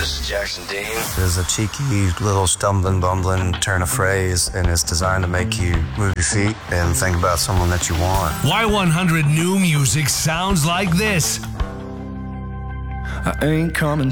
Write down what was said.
this is Jackson Dean. There's a cheeky little stumbling, bumbling turn of phrase, and it's designed to make you move your feet and think about someone that you want. Y100 new music sounds like this. I ain't coming